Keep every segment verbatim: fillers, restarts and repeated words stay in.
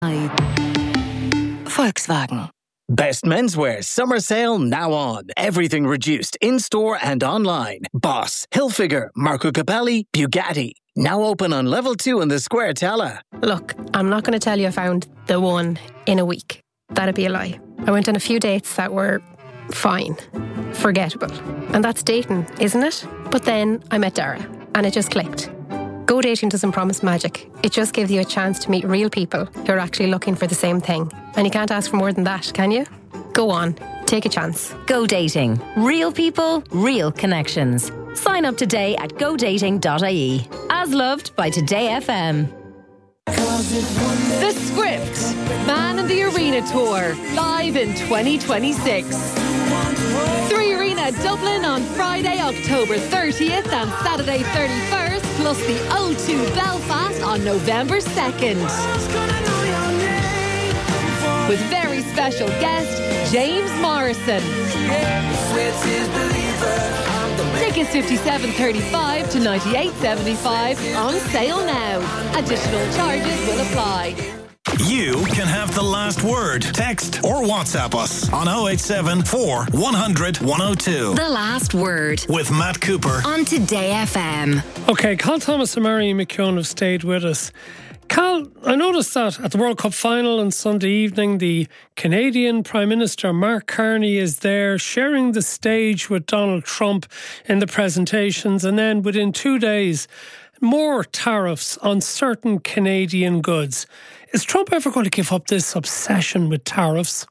Volkswagen. Best menswear summer sale now on. Everything reduced in-store and online. Boss, Hilfiger, Marco Capelli, Bugatti. Now open on level two in the Square Tella. Look, I'm not going to tell you I found the one in a week. That'd be a lie. I went on a few dates that were fine, forgettable. And that's dating, isn't it? But then I met Dara and it just clicked. Go Dating doesn't promise magic. It just gives you a chance to meet real people who are actually looking for the same thing. And you can't ask for more than that, can you? Go on, take a chance. Go Dating. Real people, real connections. Sign up today at go dating dot I E. As loved by Today F M. The Script, Man in the Arena Tour, live in twenty twenty-six. Three Arena Dublin on Friday, October thirtieth and Saturday thirty-first, plus the O two Belfast on November second. With very special guest, James Morrison. Tickets fifty-seven thirty-five to ninety-eight seventy-five on sale now. Additional charges will apply. You can have the last word. Text or WhatsApp us on oh eight seven four, one hundred, one oh two. The Last Word with Matt Cooper on Today F M. OK, Cal Thomas and Mary McKeown have stayed with us. Cal, I noticed that at the World Cup final on Sunday evening, the Canadian Prime Minister Mark Carney is there sharing the stage with Donald Trump in the presentations, and then within two days, more tariffs on certain Canadian goods. Is Trump ever going to give up this obsession with tariffs?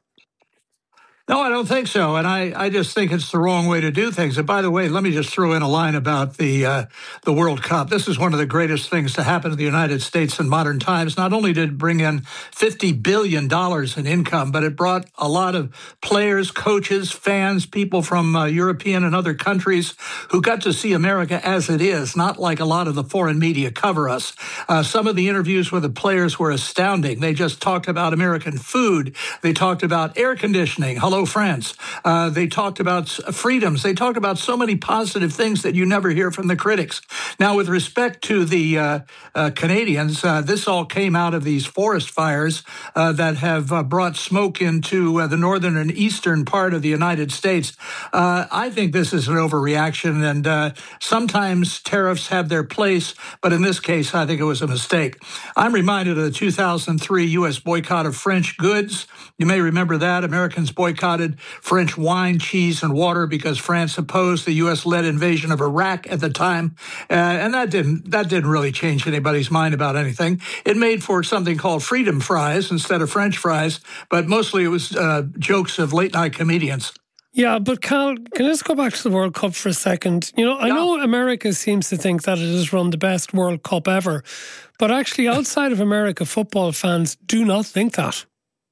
No, I don't think so. And I, I just think it's the wrong way to do things. And by the way, let me just throw in a line about the uh, the World Cup. This is one of the greatest things to happen to the United States in modern times. Not only did it bring in fifty billion dollars in income, but it brought a lot of players, coaches, fans, people from uh, European and other countries who got to see America as it is, not like a lot of the foreign media cover us. Uh, some of the interviews with the players were astounding. They just talked about American food. They talked about air conditioning. Hello, France. Uh, they talked about freedoms. They talked about so many positive things that you never hear from the critics. Now, with respect to the uh, uh, Canadians, uh, this all came out of these forest fires uh, that have uh, brought smoke into uh, the northern and eastern part of the United States. Uh, I think this is an overreaction, and uh, sometimes tariffs have their place, but in this case, I think it was a mistake. I'm reminded of the two thousand three U S boycott of French goods. You may remember that. Americans boycotted French wine, cheese, and water because France opposed the U S-led invasion of Iraq at the time, uh, and that didn't that didn't really change anybody's mind about anything. It made for something called freedom fries instead of French fries, but mostly it was uh, jokes of late-night comedians. Yeah, but Cal, can I just go back to the World Cup for a second? You know, I yeah. know America seems to think that it has run the best World Cup ever, but actually outside of America, football fans do not think that.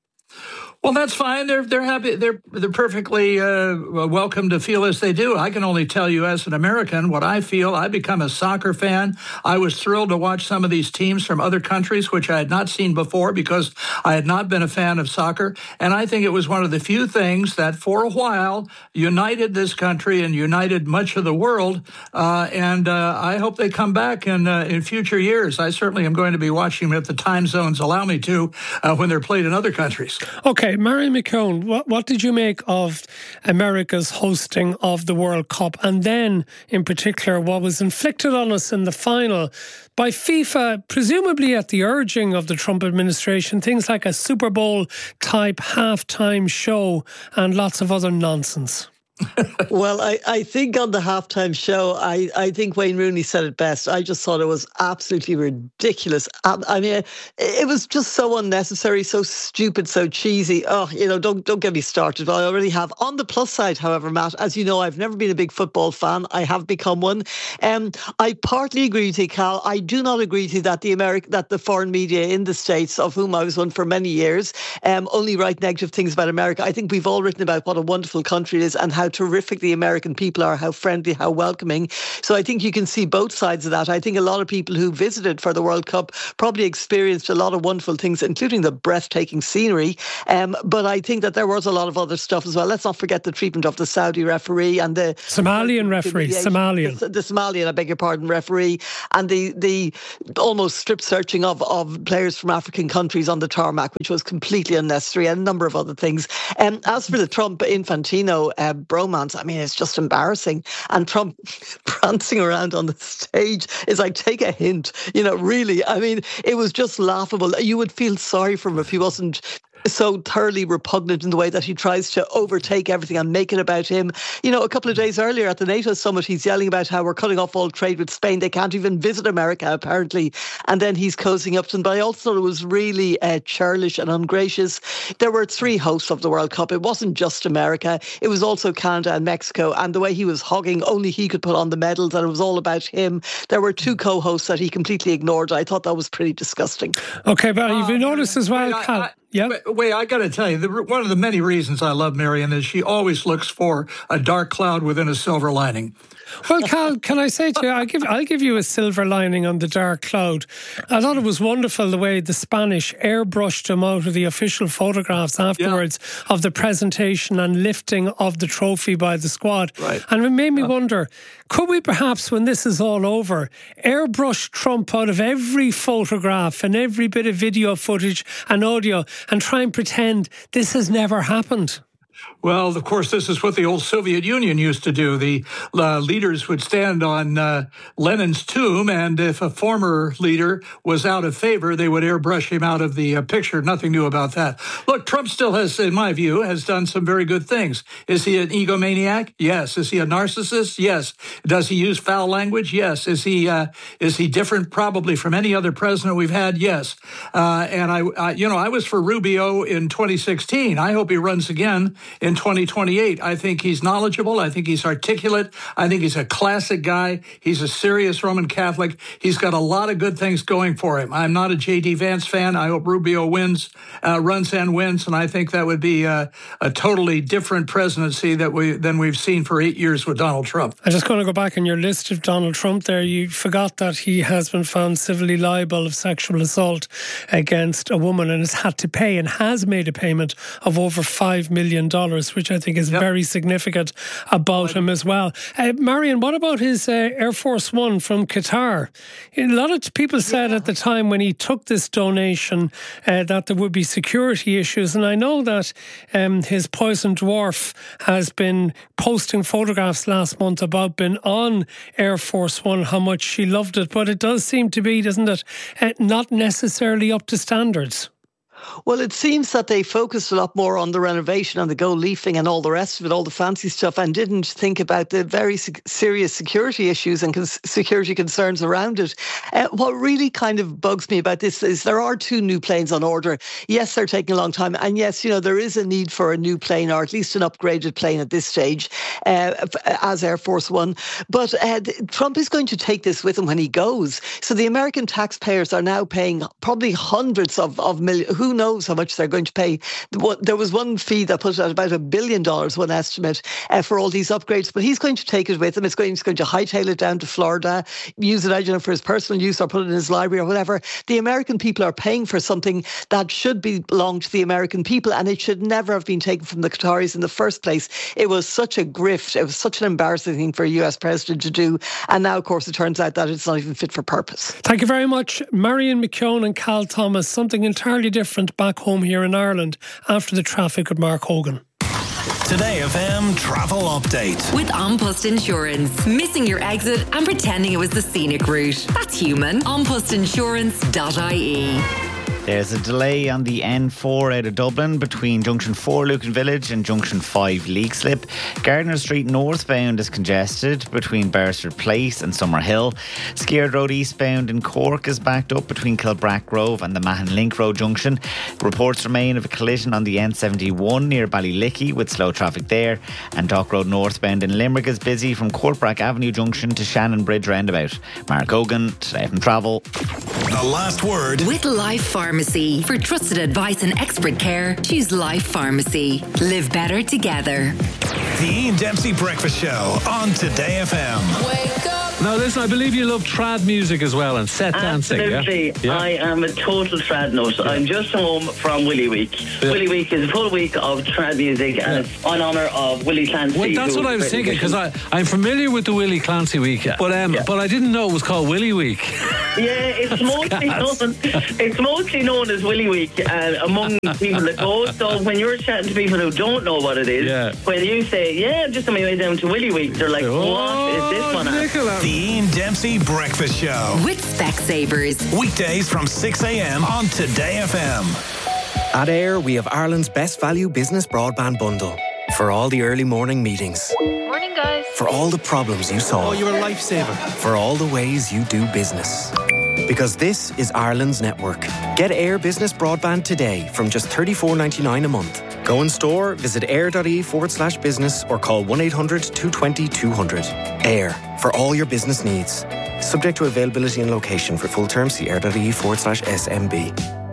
Well, that's fine. They're they're happy. They're they're perfectly uh, welcome to feel as they do. I can only tell you, as an American, what I feel. I become a soccer fan. I was thrilled to watch some of these teams from other countries, which I had not seen before because I had not been a fan of soccer. And I think it was one of the few things that, for a while, united this country and united much of the world. Uh, and uh, I hope they come back in uh, in future years. I certainly am going to be watching them if the time zones allow me to uh, when they're played in other countries. Okay. Mary McKeown, what, what did you make of America's hosting of the World Cup? And then, in particular, what was inflicted on us in the final by FIFA, presumably at the urging of the Trump administration, things like a Super Bowl-type halftime show and lots of other nonsense. Well, I, I think on the halftime show, I, I think Wayne Rooney said it best. I just thought it was absolutely ridiculous. I, I mean, it was just so unnecessary, so stupid, so cheesy. Oh, you know, don't don't get me started. I already have. On the plus side, however, Matt, as you know, I've never been a big football fan. I have become one. Um, I partly agree with you, Cal. I do not agree with you that the American, that the foreign media in the States, of whom I was one for many years, um, only write negative things about America. I think we've all written about what a wonderful country it is and how how terrific the American people are, how friendly, how welcoming. So I think you can see both sides of that. I think a lot of people who visited for the World Cup probably experienced a lot of wonderful things, including the breathtaking scenery. Um, but I think that there was a lot of other stuff as well. Let's not forget the treatment of the Saudi referee and the Somalian referee, Somalian. The, the Somalian, I beg your pardon, referee, and the the almost strip searching of, of players from African countries on the tarmac, which was completely unnecessary, and a number of other things. Um, as for the Trump-Infantino uh, bromance, I mean, it's just embarrassing. And Trump prancing around on the stage is like, take a hint. You know, really, I mean, it was just laughable. You would feel sorry for him if he wasn't so thoroughly repugnant in the way that he tries to overtake everything and make it about him. You know, a couple of days earlier at the NATO summit, he's yelling about how we're cutting off all trade with Spain. They can't even visit America, apparently. And then he's cozying up to them. But I also thought it was really uh, churlish and ungracious. There were three hosts of the World Cup. It wasn't just America. It was also Canada and Mexico. And the way he was hugging, only he could put on the medals, and it was all about him. There were two co-hosts that he completely ignored. I thought that was pretty disgusting. Okay, but you've um, noticed as well, I, Cal. I, Yeah. Wait, wait I got to tell you, the, one of the many reasons I love Marion is she always looks for a dark cloud within a silver lining. Well, Cal, can I say to you, I'll give, I'll give you a silver lining on the dark cloud. I thought it was wonderful the way the Spanish airbrushed him out of the official photographs afterwards yeah. of the presentation and lifting of the trophy by the squad. Right. And it made me wonder, could we perhaps, when this is all over, airbrush Trump out of every photograph and every bit of video footage and audio and try and pretend this has never happened? Well, of course, this is what the old Soviet Union used to do. The uh, leaders would stand on uh, Lenin's tomb, and if a former leader was out of favor, they would airbrush him out of the uh, picture. Nothing new about that. Look, Trump still has, in my view, has done some very good things. Is he an egomaniac? Yes. Is he a narcissist? Yes. Does he use foul language? Yes. Is he uh, is he different probably from any other president we've had? Yes. Uh, and I, I, you know, I was for Rubio in twenty sixteen. I hope he runs again in twenty twenty-eight. I think he's knowledgeable. I think he's articulate. I think he's a classic guy. He's a serious Roman Catholic. He's got a lot of good things going for him. I'm not a J D Vance fan. I hope Rubio wins, uh, runs and wins, and I think that would be a, a totally different presidency that we than we've seen for eight years with Donald Trump. I'm just going to go back in your list of Donald Trump there. You forgot that he has been found civilly liable of sexual assault against a woman and has had to pay and has made a payment of over five million dollars, which I think is yep. very significant about him as well. Uh, Marion, what about his uh, Air Force One from Qatar? A lot of people said yeah. at the time when he took this donation uh, that there would be security issues, and I know that um, his Poison Dwarf has been posting photographs last month about being on Air Force One, how much she loved it, but it does seem to be, doesn't it, uh, not necessarily up to standards. Well, it seems that they focused a lot more on the renovation and the gold leafing and all the rest of it, all the fancy stuff, and didn't think about the very serious security issues and cons- security concerns around it. Uh, what really kind of bugs me about this is there are two new planes on order. Yes, they're taking a long time. And yes, you know, there is a need for a new plane, or at least an upgraded plane at this stage, uh, as Air Force One. But uh, Trump is going to take this with him when he goes. So the American taxpayers are now paying probably hundreds of, of millions. Who knows how much they're going to pay. There was one fee that put at about a billion dollars, one estimate, uh, for all these upgrades, but he's going to take it with him. It's going, he's going to hightail it down to Florida, use it, I don't know, for his personal use or put it in his library or whatever. The American people are paying for something that should be belong to the American people, and it should never have been taken from the Qataris in the first place. It was such a grift. It was such an embarrassing thing for a U S president to do. And now, of course, it turns out that it's not even fit for purpose. Thank you very much, Marion McKeown and Cal Thomas. Something entirely different back home here in Ireland after the traffic with Mark Hogan. Today F M travel update with An Post Insurance. Missing your exit and pretending it was the scenic route. That's human. an post insurance dot I E. There's a delay on the N four out of Dublin between Junction four Lucan Village and Junction five Leakslip. Gardiner Street northbound is congested between Beresford Place and Summerhill. Scared Road eastbound in Cork is backed up between Kilbrack Grove and the Mahon Link Road junction. Reports remain of a collision on the N seventy-one near Ballylickey with slow traffic there. And Dock Road northbound in Limerick is busy from Courtbrack Avenue junction to Shannon Bridge roundabout. Mark Hogan, Today from Travel. The last word with Life Farm Pharmacy. For trusted advice and expert care, choose Life Pharmacy. Live better together. The Ian Dempsey Breakfast Show on Today F M. Wake up. Now listen, I believe you love trad music as well and set dancing. Absolutely. Yeah? Yeah. I am a total trad nut. Yeah. I'm just home from Willy Week. Yeah. Willy Week is a full week of trad music, and yeah. it's in honour of Willie Clancy. Well, that's what I was thinking, because I'm familiar with the Willie Clancy Week, but um, yeah. but I didn't know it was called Willy Week. Yeah, it's mostly known, it's mostly known as Willy Week uh, among people that go. So when you're chatting to people who don't know what it is, yeah. when you say, yeah, I'm just on my way down to Willy Week, they're like, oh, what is this one at? The Ian Dempsey Breakfast Show with Specsavers. Weekdays from six a.m. on Today F M. At Air, we have Ireland's best value business broadband bundle. For all the early morning meetings. Morning, guys. For all the problems you solve. Oh, you're a lifesaver. For all the ways you do business. Because this is Ireland's network. Get Air Business Broadband today from just thirty-four ninety-nine a month. Go in store, visit air.ie forward slash business or call one eight hundred two two zero two hundred. Air, for all your business needs. Subject to availability and location. For full terms, see air.ie forward slash SMB.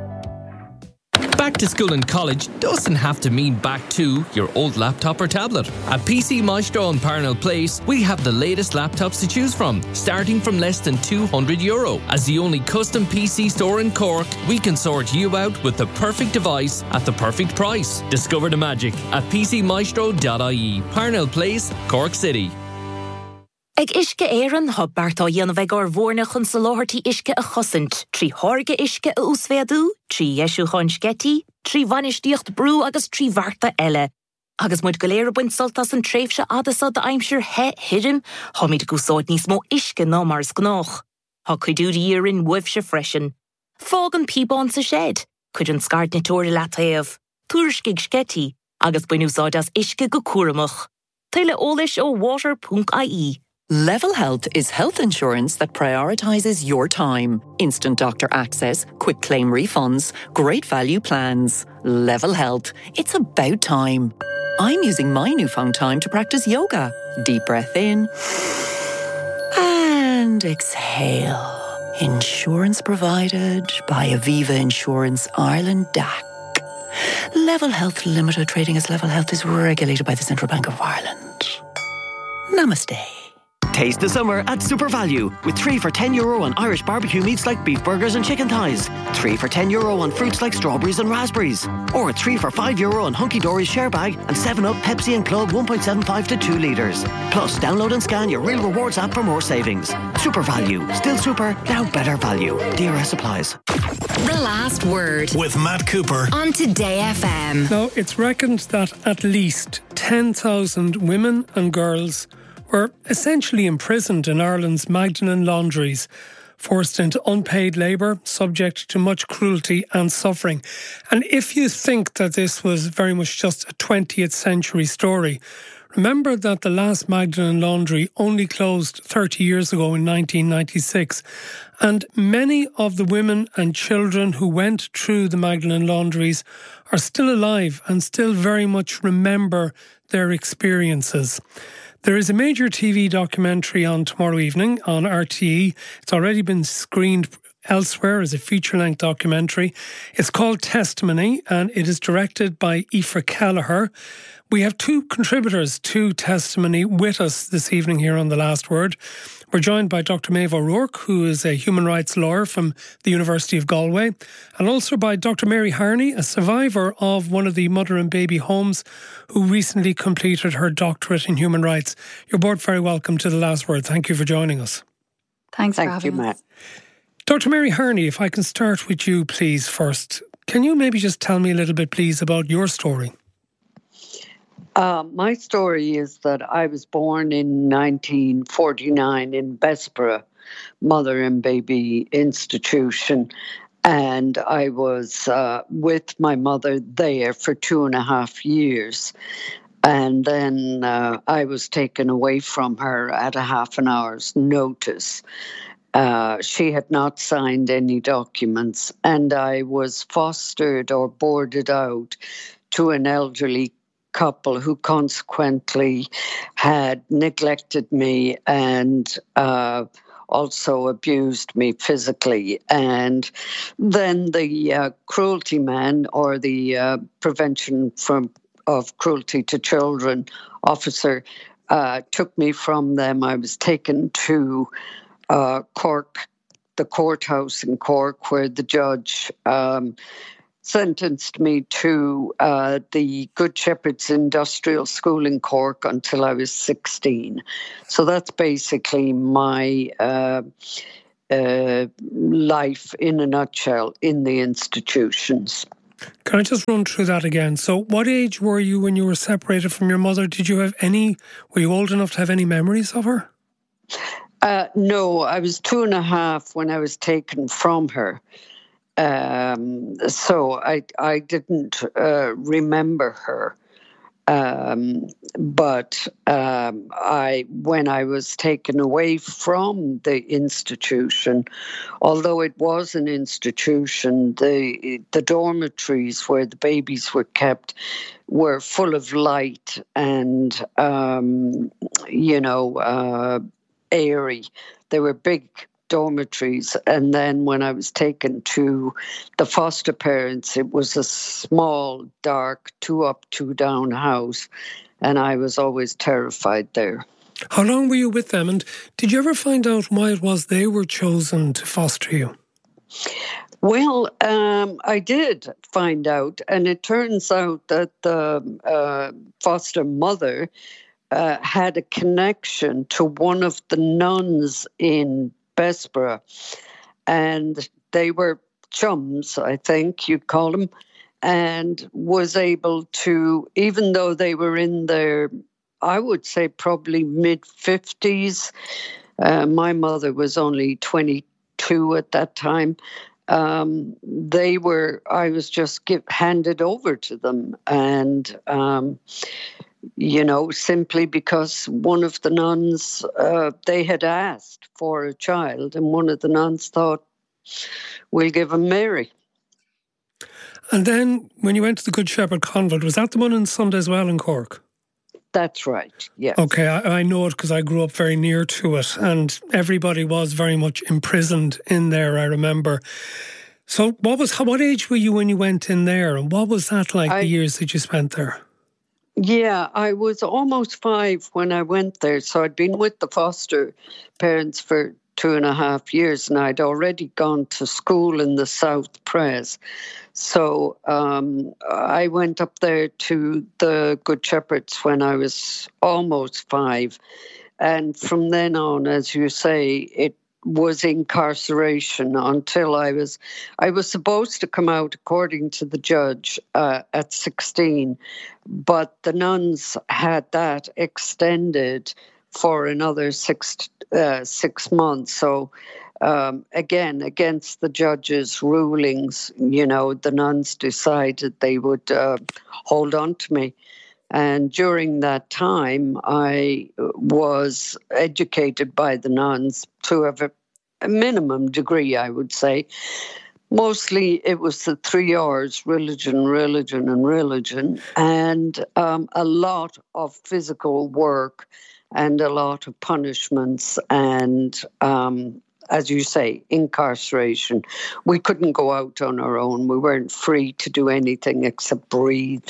Back to school and college doesn't have to mean back to your old laptop or tablet. At P C Maestro in Parnell Place, we have the latest laptops to choose from, starting from less than two hundred euro. As the only custom P C store in Cork, we can sort you out with the perfect device at the perfect price. Discover the magic at p c maestro dot i e. Parnell Place, Cork City. Ag isce éireann thug beartá dhéanamh ag ar bhórna chun sa láthirtí isce a chosint, trí thorga isce a úsféadú, trí dheisiú chun scetí, trí bhainisteocht brú agus trí bharta eile. Agus muid go léir buint soltas an tréimhse adasa de aimsir he hirim, homid gúsáid níos mó isce ná mars gnách. Ha cuidúrí írin wibhse freisin. Fág an píbán sa shed, cuid an scartnitóir lataíomh, túrscig scetí, agus buinúsáid as isce go cuaramach. Taile ólis ó water dot i e. Level Health is health insurance that prioritizes your time. Instant doctor access, quick claim refunds, great value plans. Level Health. It's about time. I'm using my newfound time to practice yoga. Deep breath in and exhale. Insurance provided by Aviva Insurance Ireland D A C. Level Health Limited, trading as Level Health, is regulated by the Central Bank of Ireland. Namaste. Taste the summer at Super Value with three for ten euro on Irish barbecue meats like beef burgers and chicken thighs, three for ten euro on fruits like strawberries and raspberries, or three for five euro on Hunky Dory's share bag and seven up Pepsi and Club one point seven five to two litres. Plus, download and scan your Real Rewards app for more savings. Super Value. Still super, now better value. D R S applies. The Last Word with Matt Cooper on Today F M. Now, it's reckoned that at least ten thousand women and girls were essentially imprisoned in Ireland's Magdalen laundries, forced into unpaid labour, subject to much cruelty and suffering. And if you think that this was very much just a twentieth century story, remember that the last Magdalen laundry only closed thirty years ago in nineteen ninety-six, and many of the women and children who went through the Magdalen laundries are still alive and still very much remember their experiences. There is a major T V documentary on tomorrow evening on R T E. It's already been screened elsewhere as a feature-length documentary. It's called Testimony, and it is directed by Aoife Kelleher. We have two contributors to Testimony with us this evening here on The Last Word. We're joined by Doctor Maeve O'Rourke, who is a human rights lawyer from the University of Galway, and also by Doctor Mary Harney, a survivor of one of the mother and baby homes, who recently completed her doctorate in human rights. You're both very welcome to The Last Word. Thank you for joining us. Thanks Thank for having you, us. Matt. Doctor Mary Harney, if I can start with you, please, first. Can you maybe just tell me a little bit, please, about your story? Uh, my story is that I was born in nineteen forty-nine in Bessborough Mother and Baby Institution, and I was uh, with my mother there for two and a half years. And then uh, I was taken away from her at a half an hour's notice. Uh, she had not signed any documents, and I was fostered or boarded out to an elderly couple who consequently had neglected me and uh, also abused me physically. And then the uh, cruelty man, or the uh, prevention from of cruelty to children officer, uh, took me from them. I was taken to uh, Cork, the courthouse in Cork, where the judge um, sentenced me to uh, the Good Shepherd's Industrial School in Cork until I was sixteen. So that's basically my uh, uh, life in a nutshell in the institutions. Can I just run through that again? So what age were you when you were separated from your mother? Did you have any, were you old enough to have any memories of her? Uh, no, I was two and a half when I was taken from her. Um, so I I didn't uh, remember her. Um, but um, I, when I was taken away from the institution, although it was an institution, the the dormitories where the babies were kept were full of light and, um, you know, uh, airy. They were big dormitories. And then when I was taken to the foster parents, it was a small, dark, two up, two down house. And I was always terrified there. How long were you with them? And did you ever find out why it was they were chosen to foster you? Well, um, I did find out. And it turns out that the uh, foster mother uh, had a connection to one of the nuns in Bessborough, and they were chums, I think you'd call them, and was able to, even though they were in their, I would say probably mid-fifties, uh, my mother was only twenty-two at that time, um, they were, I was just give, handed over to them, and um, you know, simply because one of the nuns, uh, they had asked for a child, and one of the nuns thought, we'll give him Mary. And then when you went to the Good Shepherd Convent, was that the one in Sunday as well in Cork? That's right, yes. Okay, I, I know it because I grew up very near to it, and everybody was very much imprisoned in there, I remember. So what was what age were you when you went in there, and what was that like, I, the years that you spent there? Yeah, I was almost five when I went there. So I'd been with the foster parents for two and a half years, and I'd already gone to school in the South Pres. So um, I went up there to the Good Shepherds when I was almost five. And from then on, as you say, it was incarceration until I was, I was supposed to come out, according to the judge, uh, at sixteen, but the nuns had that extended for another six, uh, six months. So um, again, against the judge's rulings, you know, the nuns decided they would uh, hold on to me. And during that time, I was educated by the nuns to a, a minimum degree, I would say. Mostly it was the three R's, religion, religion, and religion, and um, a lot of physical work and a lot of punishments and, um, as you say, incarceration. We couldn't go out on our own. We weren't free to do anything except breathe.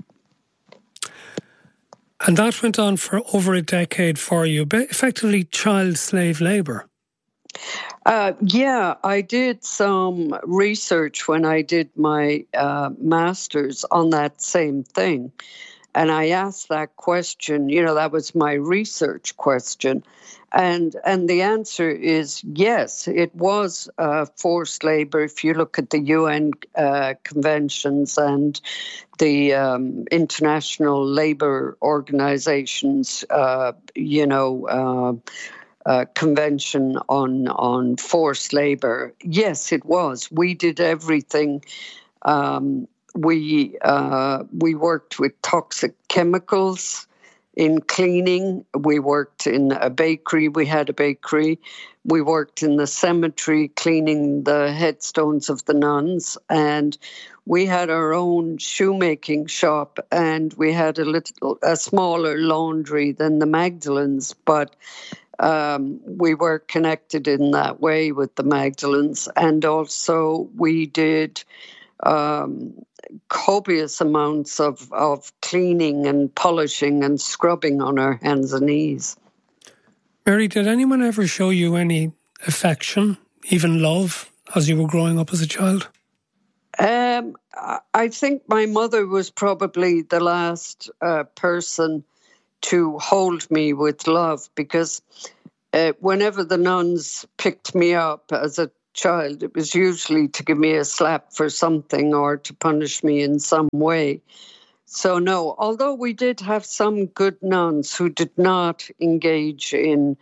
And that went on for over a decade for you, effectively child slave labour. Uh, yeah, I did some research when I did my uh, master's on that same thing. And I asked that question, you know, that was my research question. And and the answer is yes, it was uh, forced labour. If you look at the U N uh, conventions and the um, international labour organizations, uh, you know, uh, uh, convention on on forced labour. Yes, it was. We did everything. Um, we uh, we worked with toxic chemicals in cleaning. We worked in a bakery. We had a bakery. We worked in the cemetery cleaning the headstones of the nuns. And we had our own shoemaking shop, and we had a little, a smaller laundry than the Magdalens. But um, we were connected in that way with the Magdalens. And also we did um, copious amounts of, of cleaning and polishing and scrubbing on our hands and knees. Mary, did anyone ever show you any affection, even love, as you were growing up as a child? Um, I think my mother was probably the last uh, person to hold me with love, because uh, whenever the nuns picked me up as a child, it was usually to give me a slap for something or to punish me in some way. So no, although we did have some good nuns who did not engage in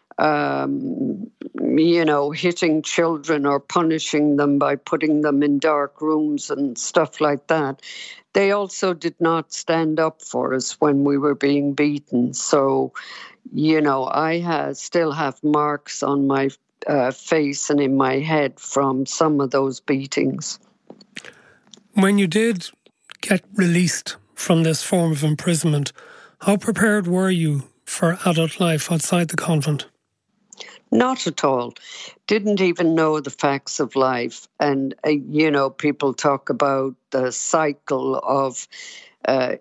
Um, you know, hitting children or punishing them by putting them in dark rooms and stuff like that. They also did not stand up for us when we were being beaten. So, you know, I ha- still have marks on my uh, face and in my head from some of those beatings. When you did get released from this form of imprisonment, how prepared were you for adult life outside the convent? Not at all. Didn't even know the facts of life. And, uh, you know, people talk about the cycle of uh,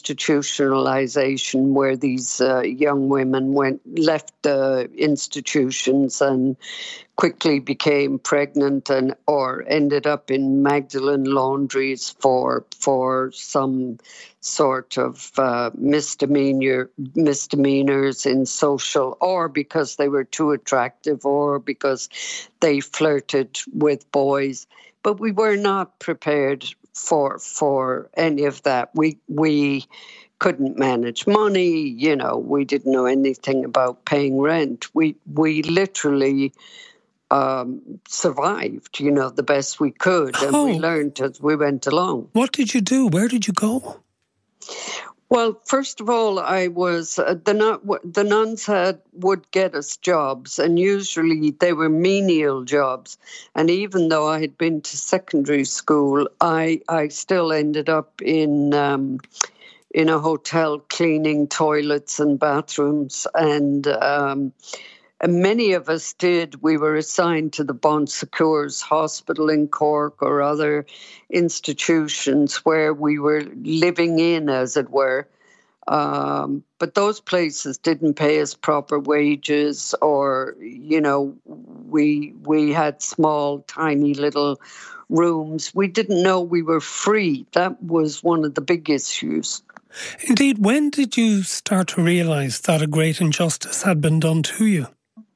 institutionalization, where these uh, young women went left the institutions and quickly became pregnant and or ended up in Magdalene laundries for for some sort of uh, misdemeanor misdemeanors in social, or because they were too attractive, or because they flirted with boys. But we were not prepared for for any of that. We we couldn't manage money. You know, we didn't know anything about paying rent. We we literally um, survived, you know, the best we could, and oh. we learned as we went along. What did you do? Where did you go? Well, first of all, I was uh, the nun, the nuns had would get us jobs, and usually they were menial jobs. And even though I had been to secondary school, I I still ended up in um, in a hotel cleaning toilets and bathrooms, and um, and many of us did. We were assigned to the Bon Secours Hospital in Cork or other institutions where we were living in, as it were. Um, but those places didn't pay us proper wages, or, you know, we we had small, tiny little rooms. We didn't know we were free. That was one of the big issues. Indeed, when did you start to realise that a great injustice had been done to you?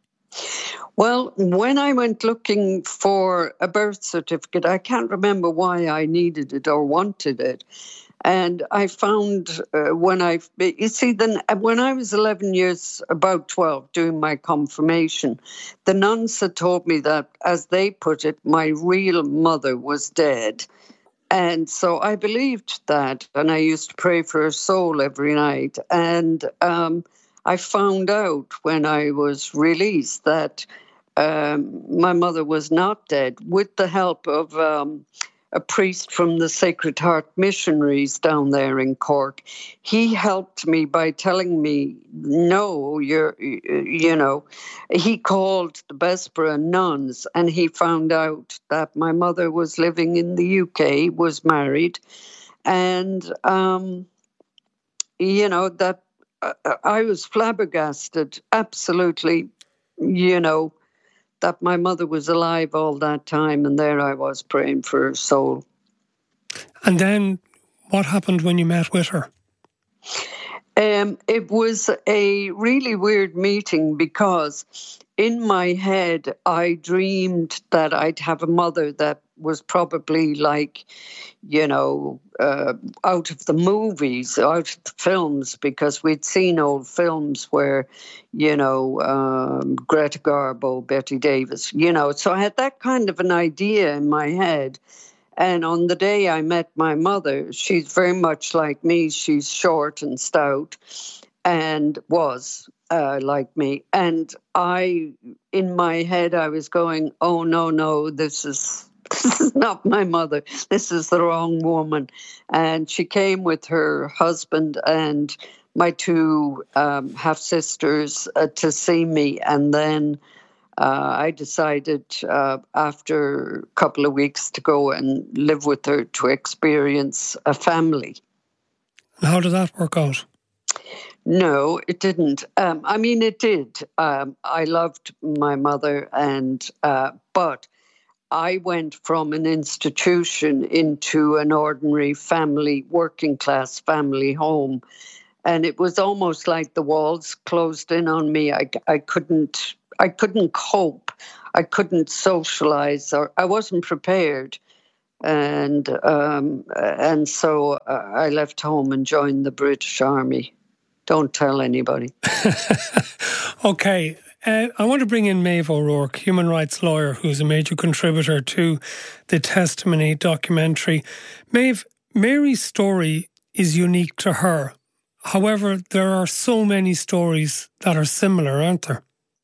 Well, when I went looking for a birth certificate, I can't remember why I needed it or wanted it. And I found uh, when I, you see, then when I was eleven years, about twelve, doing my confirmation, the nuns had told me that, as they put it, my real mother was dead. And so I believed that, and I used to pray for her soul every night. And um, I found out when I was released that um, my mother was not dead, with the help of um, a priest from the Sacred Heart missionaries down there in Cork. He helped me by telling me, no, you're, you know, he called the Bessborough nuns, and he found out that my mother was living in the U K, was married, and, um, you know, that uh, I was flabbergasted, absolutely, you know, that my mother was alive all that time, and there I was praying for her soul. And then what happened when you met with her? Um, it was a really weird meeting, because in my head I dreamed that I'd have a mother that was probably like, you know, uh, out of the movies, out of the films, because we'd seen old films where, you know, um, Greta Garbo, Betty Davis, you know. So I had that kind of an idea in my head. And on the day I met my mother, she's very much like me. She's short and stout, and was uh, like me. And I, in my head, I was going, oh, no, no, this is... This is not my mother. This is the wrong woman. And she came with her husband and my two um, half-sisters uh, to see me. And then uh, I decided uh, after a couple of weeks to go and live with her to experience a family. And how did that work out? No, it didn't. Um, I mean, it did. Um, I loved my mother, and uh, but I went from an institution into an ordinary family, working class family home. And it was almost like the walls closed in on me. I, I couldn't I couldn't cope. I couldn't socialize, or I wasn't prepared. And um, and so uh, I left home and joined the British Army. Don't tell anybody. Okay. Uh, I want to bring in Maeve O'Rourke, human rights lawyer, who's a major contributor to the Testimony documentary. Maeve, Mary's story is unique to her. However, there are so many stories that are similar, aren't there?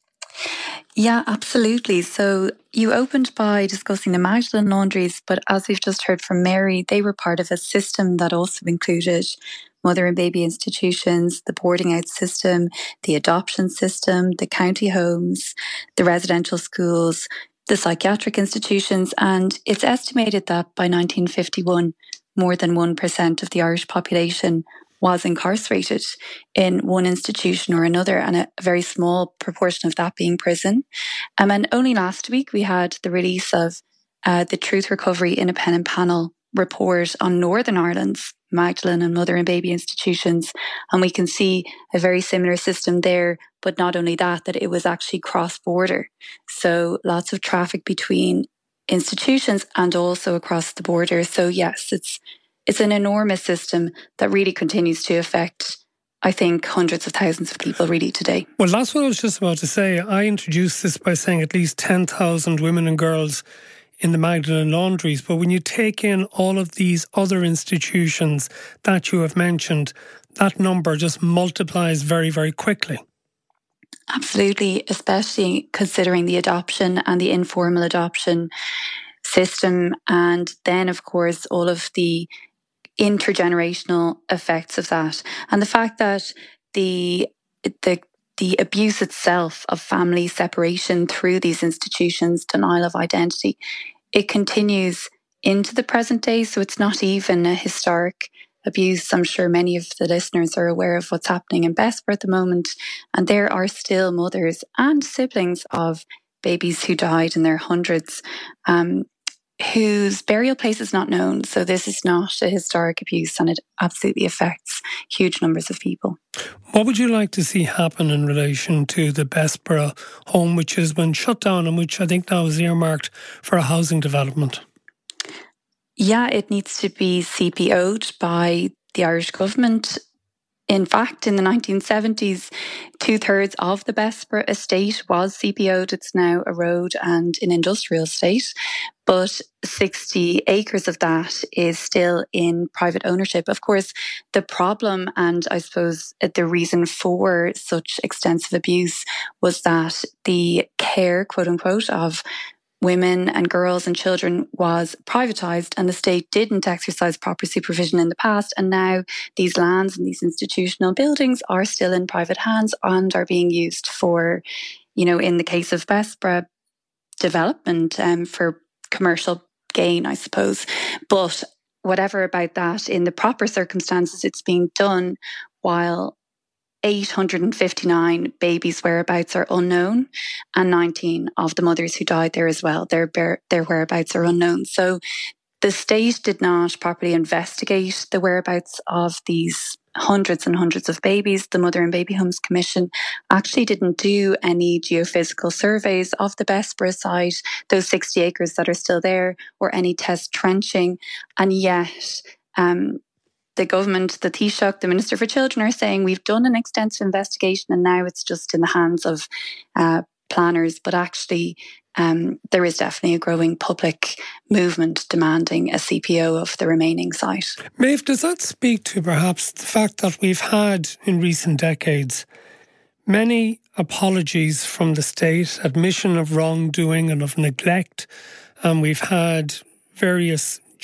Yeah, absolutely. So you opened by discussing the Magdalen laundries, but as we've just heard from Mary, they were part of a system that also included mother and baby institutions, the boarding out system, the adoption system, the county homes, the residential schools, the psychiatric institutions. And it's estimated that by nineteen fifty-one, more than one percent of the Irish population was incarcerated in one institution or another, and a very small proportion of that being prison. Um, and only last week we had the release of uh, the Truth Recovery Independent Panel report on Northern Ireland's Magdalen and mother and baby institutions, and we can see a very similar system there. But not only that, that it was actually cross-border. So lots of traffic between institutions and also across the border. So yes, it's It's an enormous system that really continues to affect, I think, hundreds of thousands of people really today. Well, that's what I was just about to say. I introduced this by saying at least ten thousand women and girls in the Magdalen laundries. But when you take in all of these other institutions that you have mentioned, that number just multiplies very, very quickly. Absolutely, especially considering the adoption and the informal adoption system. And then, of course, all of the intergenerational effects of that, and the fact that the the the abuse itself of family separation through these institutions, denial of identity, it continues into the present day. So it's not even a historic abuse. I'm sure many of the listeners are aware of what's happening in Bessborough at the moment, and there are still mothers and siblings of babies who died in their hundreds, um, whose burial place is not known. So this is not a historic abuse, and it absolutely affects huge numbers of people. What would you like to see happen in relation to the Bessborough home, which has been shut down and which I think now is earmarked for a housing development? Yeah, it needs to be C P O'd by the Irish government. In fact, in the nineteen seventies, two-thirds of the Bessborough estate was C P O'd. It's now a road and an industrial estate, but sixty acres of that is still in private ownership. Of course, the problem, and I suppose the reason for such extensive abuse, was that the care, quote unquote, of women and girls and children was privatised, and the state didn't exercise proper supervision in the past. And now these lands and these institutional buildings are still in private hands and are being used for, you know, in the case of Bessborough, development um, for commercial gain, I suppose. But whatever about that, in the proper circumstances, it's being done while eight hundred fifty-nine babies' whereabouts are unknown, and nineteen of the mothers who died there as well, their their whereabouts are unknown. So the state did not properly investigate the whereabouts of these hundreds and hundreds of babies. The Mother and Baby Homes Commission actually didn't do any geophysical surveys of the Bessborough site, those sixty acres that are still there, or any test trenching. And yet, um, the government, the Taoiseach, the Minister for Children, are saying we've done an extensive investigation and now it's just in the hands of uh, planners. But actually, um, there is definitely a growing public movement demanding a C P O of the remaining site. Maeve, does that speak to perhaps the fact that we've had in recent decades many apologies from the state, admission of wrongdoing and of neglect, and we've had various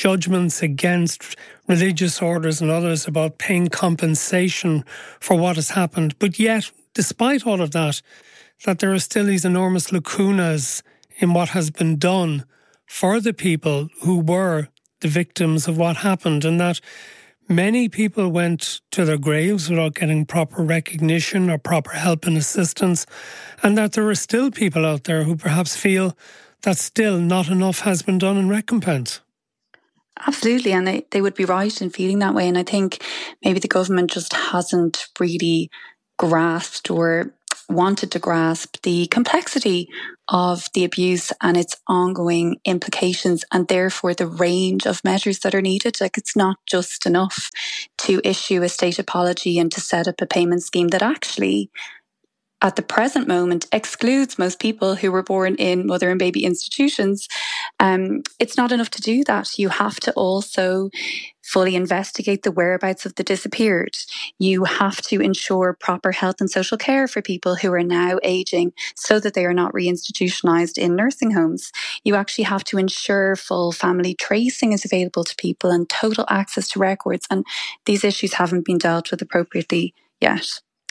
judgments against religious orders and others about paying compensation for what has happened. But yet, despite all of that, that there are still these enormous lacunas in what has been done for the people who were the victims of what happened, and that many people went to their graves without getting proper recognition or proper help and assistance, and that there are still people out there who perhaps feel that still not enough has been done in recompense. Absolutely, and they, they would be right in feeling that way. And I think maybe the government just hasn't really grasped or wanted to grasp the complexity of the abuse and its ongoing implications, and therefore the range of measures that are needed. Like, it's not just enough to issue a state apology and to set up a payment scheme that actually, at the present moment, excludes most people who were born in mother and baby institutions. Um, it's not enough to do that. You have to also fully investigate the whereabouts of the disappeared. You have to ensure proper health and social care for people who are now aging so that they are not reinstitutionalized in nursing homes. You actually have to ensure full family tracing is available to people and total access to records. And these issues haven't been dealt with appropriately yet.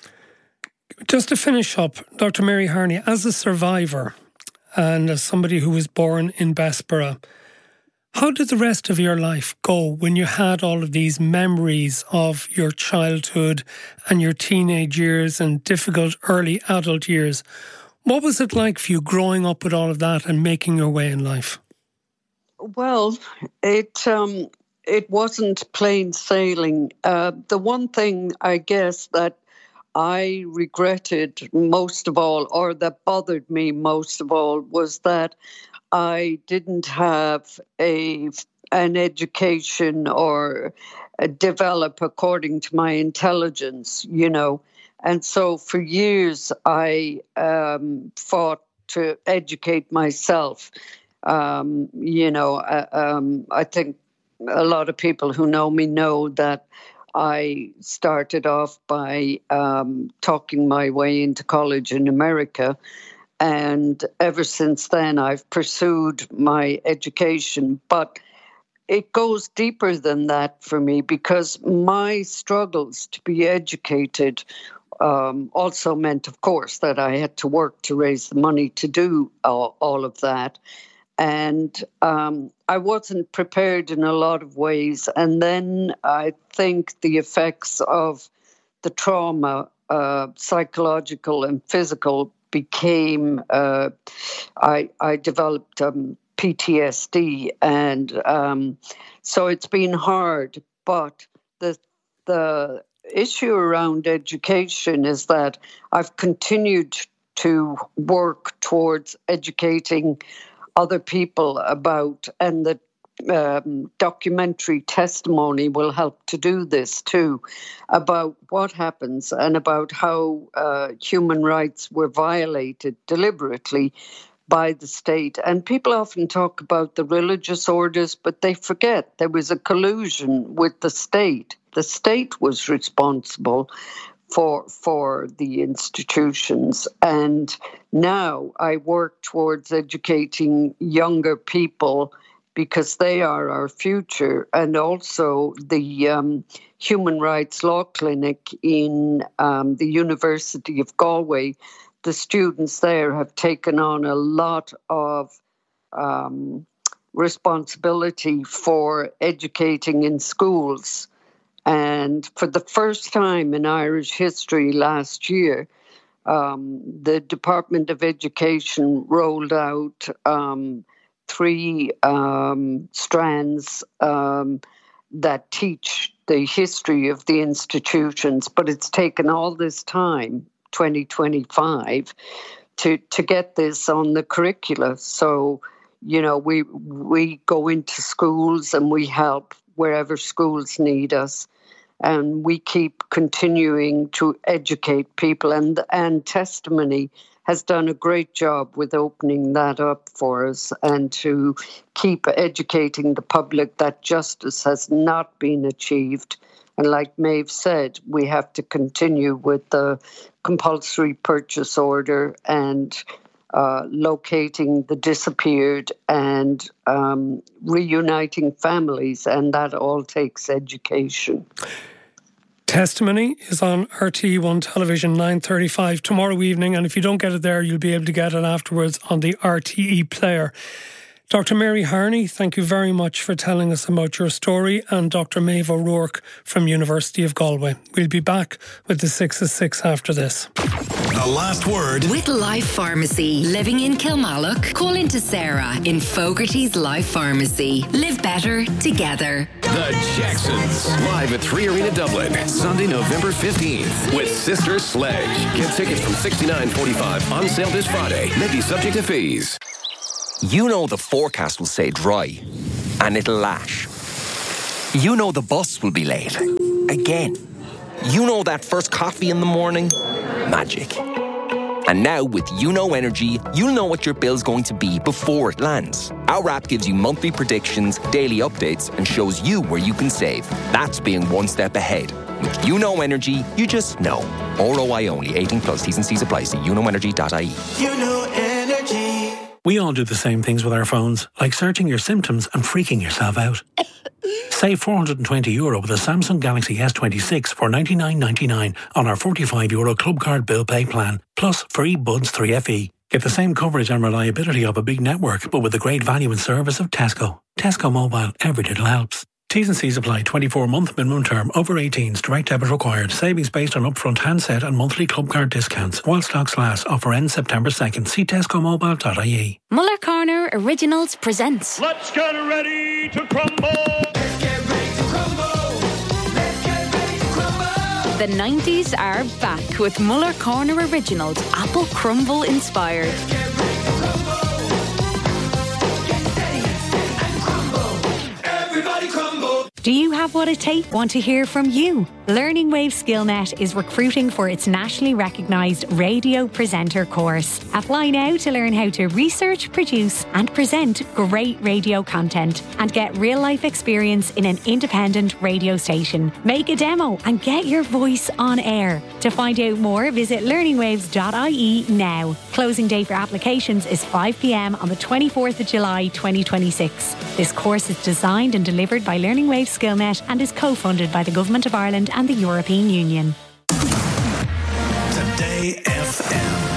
Just to finish up, Doctor Mary Harney, as a survivor and as somebody who was born in Bessborough, how did the rest of your life go when you had all of these memories of your childhood and your teenage years and difficult early adult years? What was it like for you growing up with all of that and making your way in life? Well, it um, it wasn't plain sailing. Uh, the one thing, I guess, that I regretted most of all, or that bothered me most of all, was that I didn't have a an education or uh, develop according to my intelligence, you know. And so for years I um, fought to educate myself. Um, you know, uh, um, I think a lot of people who know me know that I started off by um, talking my way into college in America. And ever since then, I've pursued my education. But it goes deeper than that for me, because my struggles to be educated um, also meant, of course, that I had to work to raise the money to do all, all of that. And um, I wasn't prepared in a lot of ways. And then I think the effects of the trauma, uh, psychological and physical, became, uh, I, I developed um, P T S D. And um, so it's been hard. But the the issue around education is that I've continued to work towards educating other people about, and the um, documentary testimony will help to do this too, about what happens and about how uh, human rights were violated deliberately by the state. And people often talk about the religious orders, but they forget there was a collusion with the state. The state was responsible for for the institutions. And now I work towards educating younger people, because they are our future. And also the um, Human Rights Law Clinic in um, the University of Galway, the students there have taken on a lot of um, responsibility for educating in schools. And for the first time in Irish history last year, um, the Department of Education rolled out um, three um, strands um, that teach the history of the institutions. But it's taken all this time, twenty twenty-five, to, to get this on the curricula. So, you know, we we go into schools and we help wherever schools need us. And we keep continuing to educate people. And, and Testimony has done a great job with opening that up for us, and to keep educating the public that justice has not been achieved. And like Maeve said, we have to continue with the compulsory purchase order and uh, locating the disappeared and um, reuniting families, and that all takes education. Testimony is on R T E one television, nine thirty-five tomorrow evening, and if you don't get it there, you'll be able to get it afterwards on the R T E player. Doctor Mary Harney, thank you very much for telling us about your story, and Doctor Maeve O'Rourke from University of Galway. We'll be back with the six of six after this. The last word with Life Pharmacy. Living in Kilmallock? Call into Sarah in Fogarty's Life Pharmacy. Live better together. The Jacksons, live at three Arena Dublin, Sunday, November fifteenth, with Sister Sledge. Get tickets from sixty-nine forty-five, on sale this Friday. May be subject to fees. You know the forecast will say dry, and it'll lash. You know the bus will be late. Again. You know that first coffee in the morning? Magic. And now with YouKnow Energy, you'll know what your bill's going to be before it lands. Our app gives you monthly predictions, daily updates, and shows you where you can save. That's being one step ahead. With YouKnow Energy, you just know. R O I only, eighteen plus, T's and C's apply. See you know energy dot I E. You know energy. We all do the same things with our phones, like searching your symptoms and freaking yourself out. Save four hundred twenty euro with a Samsung Galaxy S twenty-six for ninety-nine ninety-nine on our forty-five euro Club Card Bill Pay plan, plus free Buds three F E. Get the same coverage and reliability of a big network, but with the great value and service of Tesco. Tesco Mobile, every little helps. T's and C's apply. twenty-four month minimum term. Over eighteens. Direct debit required. Savings based on upfront handset and monthly club card discounts. While stocks last. Offer ends September second. See tesco mobile dot I E. Muller Corner Originals presents. Let's get ready to crumble. Let's get ready to crumble. Let's get ready to crumble. The nineties are back with Muller Corner Originals. Apple crumble inspired. Let's get ready to crumble. Get steady and crumble. Everybody crumble. Do you have what it takes? Want to hear from you? Learning Wave SkillNet is recruiting for its nationally recognised radio presenter course. Apply now to learn how to research, produce and present great radio content and get real-life experience in an independent radio station. Make a demo and get your voice on air. To find out more, visit learning waves dot I E now. Closing date for applications is five p m on the twenty-fourth of July twenty twenty-six. This course is designed and delivered by Learning Wave SkillNet and is co-funded by the Government of Ireland and the European Union. Today F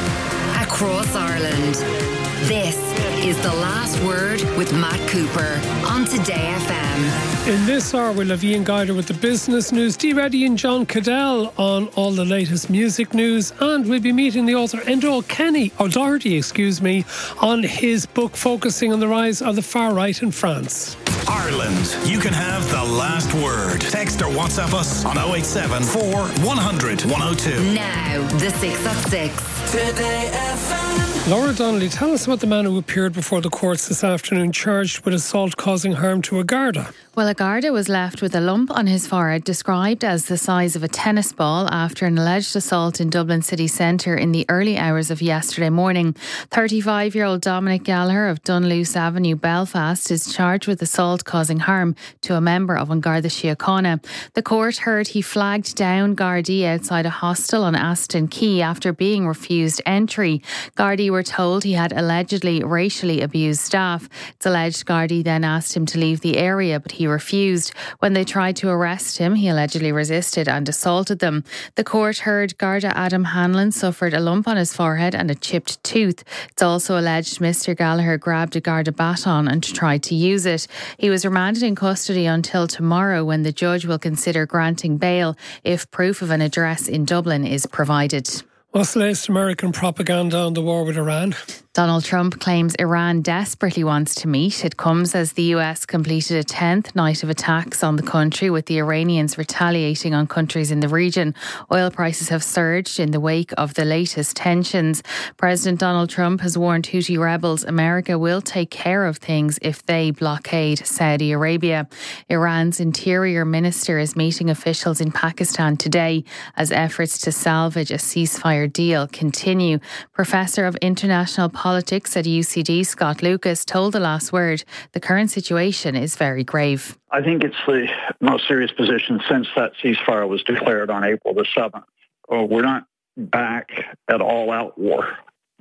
M. Across Ireland. This is The Last Word with Matt Cooper on Today F M. In this hour, we'll have Ian Guider with the business news, Dee Reddy and John Cadell on all the latest music news, and we'll be meeting the author Endo Kenny, O'Doherty, excuse me, on his book focusing on the rise of the far right in France. Ireland, you can have the last word. Text or WhatsApp us on oh eight seven, four, one hundred, one oh two. Now, the six of six. Today F M. Laura Donnelly, tell us about the man who appeared before the courts this afternoon charged with assault causing harm to a Garda. Well, a Garda was left with a lump on his forehead described as the size of a tennis ball after an alleged assault in Dublin city centre in the early hours of yesterday morning. thirty-five-year-old Dominic Gallagher of Dunluce Avenue, Belfast, is charged with assault causing harm to a member of An Garda Síochána. The court heard he flagged down Gardaí outside a hostel on Aston Quay after being refused entry. Gardaí were told he had allegedly racially abused staff. It's alleged Gardaí then asked him to leave the area, but he He refused. When they tried to arrest him, he allegedly resisted and assaulted them. The court heard Garda Adam Hanlon suffered a lump on his forehead and a chipped tooth. It's also alleged Mister Gallagher grabbed a Garda baton and tried to use it. He was remanded in custody until tomorrow, when the judge will consider granting bail if proof of an address in Dublin is provided. What's the latest American propaganda on the war with Iran? Donald Trump claims Iran desperately wants to meet. It comes as the U S completed a tenth night of attacks on the country, with the Iranians retaliating on countries in the region. Oil prices have surged in the wake of the latest tensions. President Donald Trump has warned Houthi rebels America will take care of things if they blockade Saudi Arabia. Iran's interior minister is meeting officials in Pakistan today as efforts to salvage a ceasefire deal continue. Professor of International Politics at U C D, Scott Lucas, told The Last Word the current situation is very grave. I think it's the most serious position since that ceasefire was declared on April the seventh. Oh, we're not back at all-out war.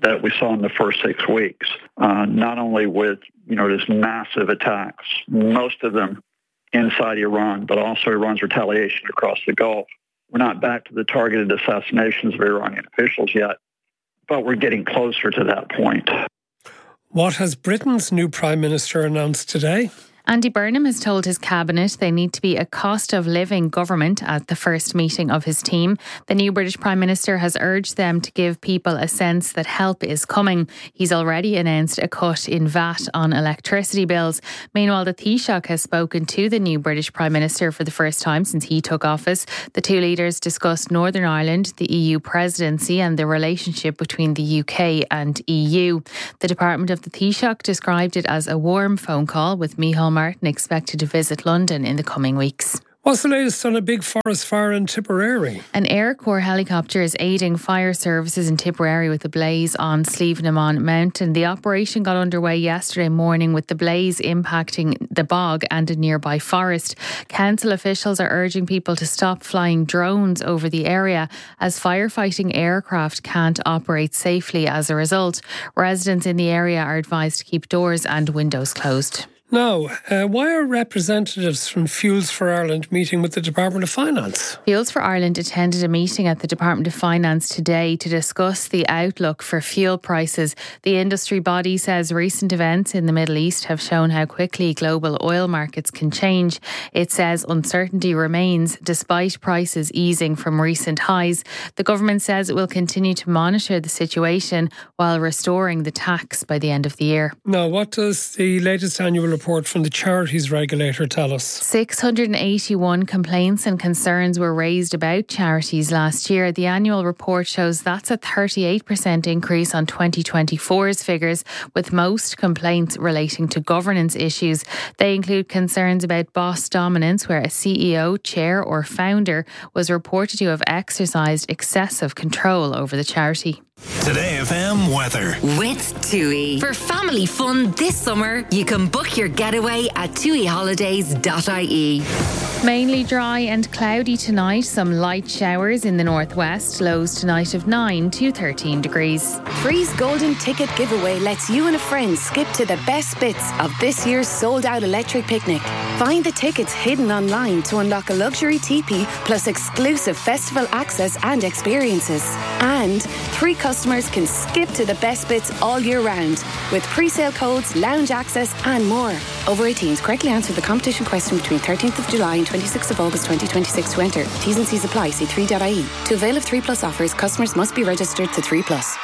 that we saw in the first six weeks, uh, not only with, you know, this massive attacks, most of them inside Iran, but also Iran's retaliation across the Gulf. We're not back to the targeted assassinations of Iranian officials yet, but we're getting closer to that point. What has Britain's new Prime Minister announced today? Andy Burnham has told his cabinet they need to be a cost of living government at the first meeting of his team. The new British Prime Minister has urged them to give people a sense that help is coming. He's already announced a cut in V A T on electricity bills. Meanwhile, the Taoiseach has spoken to the new British Prime Minister for the first time since he took office. The two leaders discussed Northern Ireland, the E U presidency and the relationship between the U K and E U. The Department of the Taoiseach described it as a warm phone call, with Micheál Martin expected to visit London in the coming weeks. What's the latest on a big forest fire in Tipperary? An Air Corps helicopter is aiding fire services in Tipperary with the blaze on Slievenamon Mountain. The operation got underway yesterday morning with the blaze impacting the bog and a nearby forest. Council officials are urging people to stop flying drones over the area as firefighting aircraft can't operate safely as a result. Residents in the area are advised to keep doors and windows closed. Now, uh, why are representatives from Fuels for Ireland meeting with the Department of Finance? Fuels for Ireland attended a meeting at the Department of Finance today to discuss the outlook for fuel prices. The industry body says recent events in the Middle East have shown how quickly global oil markets can change. It says uncertainty remains despite prices easing from recent highs. The government says it will continue to monitor the situation while restoring the tax by the end of the year. Now, what does the latest annual report report from the charities regulator tell us? six hundred eighty-one complaints and concerns were raised about charities last year. The annual report shows that's a thirty-eight percent increase on twenty twenty-four's figures, with most complaints relating to governance issues. They include concerns about boss dominance, where a C E O, chair or founder was reported to have exercised excessive control over the charity. Today F M weather. With TUI. For family fun this summer, you can book your getaway at tui holidays dot I E. Mainly dry and cloudy tonight. Some light showers in the northwest. Lows tonight of nine to thirteen degrees. Free's Golden Ticket Giveaway lets you and a friend skip to the best bits of this year's sold-out electric picnic. Find the tickets hidden online to unlock a luxury teepee plus exclusive festival access and experiences. And three customers can skip to the best bits all year round with pre-sale codes, lounge access and more. Over eighteens, correctly answer the competition question between thirteenth of July and twenty-sixth of August twenty twenty-six to enter. T's and C's apply. See three dot I E. To avail of three plus offers, customers must be registered to three plus.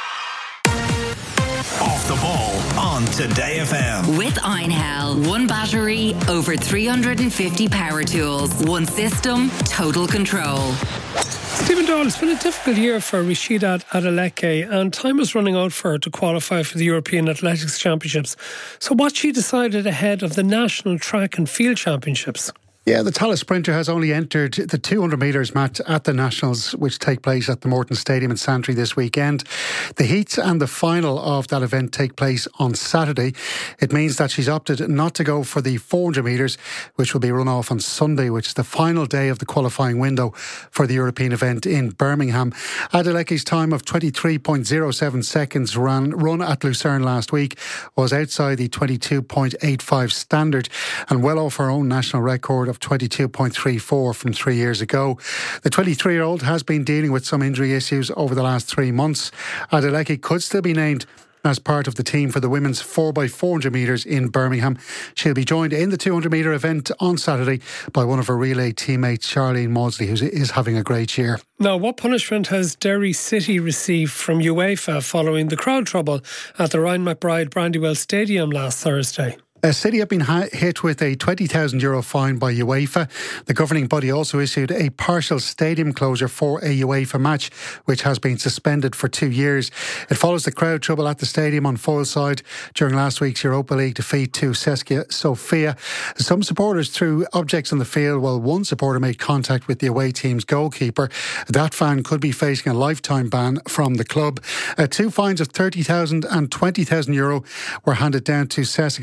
Off the ball on Today F M. With Einhell. One battery, over three hundred fifty power tools. One system, total control. Stephen Doyle, it's been a difficult year for Rhasidat Adeleke, and time is running out for her to qualify for the European Athletics Championships. So what's she decided ahead of the National Track and Field Championships? Yeah, the Tallaght sprinter has only entered the two hundred metres match at the Nationals, which take place at the Morton Stadium in Santry this weekend. The heats and the final of that event take place on Saturday. It means that she's opted not to go for the four hundred metres, which will be run off on Sunday, which is the final day of the qualifying window for the European event in Birmingham. Adeleke's time of twenty-three point oh seven seconds ran, run at Lucerne last week was outside the twenty-two point eight five standard and well off her own national record of twenty-two point three four from three years ago. The twenty-three-year-old has been dealing with some injury issues over the last three months. Adeleke could still be named as part of the team for the women's four by four hundred metres in Birmingham. She'll be joined in the two hundred metre event on Saturday by one of her relay teammates, Charlene Maudsley, who is having a great year. Now, what punishment has Derry City received from UEFA following the crowd trouble at the Ryan McBride Brandywell Stadium last Thursday? Uh, City have been ha- hit with a twenty thousand euro fine by UEFA. The governing body also issued a partial stadium closure for a UEFA match, which has been suspended for two years. It follows the crowd trouble at the stadium on Foyleside during last week's Europa League defeat to Seskia Sofia. Some supporters threw objects on the field while one supporter made contact with the away team's goalkeeper. That fan could be facing a lifetime ban from the club. Uh, two fines of thirty thousand and twenty thousand euro were handed down to Seskia, who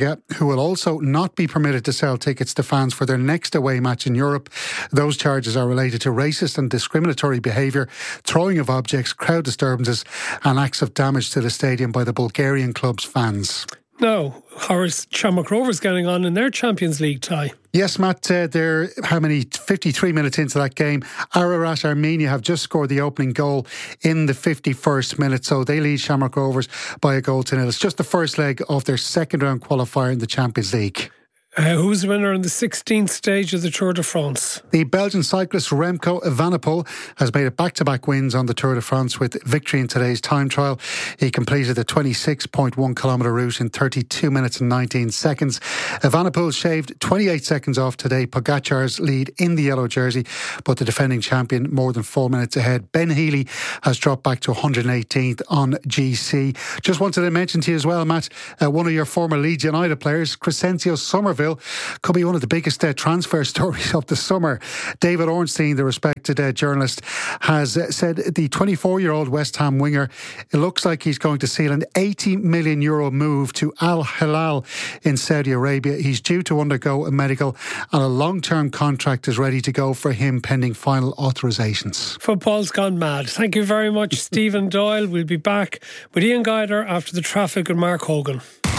who will also not be permitted to sell tickets to fans for their next away match in Europe. Those charges are related to racist and discriminatory behaviour, throwing of objects, crowd disturbances and acts of damage to the stadium by the Bulgarian club's fans. Now, how is Shamrock Rovers getting on in their Champions League tie? Yes, Matt, uh, they're how many? fifty-three minutes into that game. Ararat Armenia have just scored the opening goal in the fifty-first minute, so they lead Shamrock Rovers by a goal to nil. It's just the first leg of their second round qualifier in the Champions League. Uh, who's the winner in the sixteenth stage of the Tour de France? The Belgian cyclist Remco Evenepoel has made it back-to-back wins on the Tour de France with victory in today's time trial. He completed the twenty-six point one kilometre route in thirty-two minutes and nineteen seconds. Evenepoel shaved twenty-eight seconds off today Pogacar's lead in the yellow jersey, but the defending champion more than four minutes ahead. Ben Healy has dropped back to one hundred eighteenth on G C. Just wanted to mention to you as well, Matt, uh, one of your former Leeds United players, Crescencio Somerville, could be one of the biggest uh, transfer stories of the summer. David Ornstein, the respected uh, journalist, has uh, said the twenty-four-year-old West Ham winger, it looks like he's going to seal an eighty million euro move to Al Hilal in Saudi Arabia. He's due to undergo a medical and a long-term contract is ready to go for him pending final authorisations. Football's gone mad. Thank you very much, Stephen Doyle. We'll be back with Ian Guider after the traffic and Mark Hogan.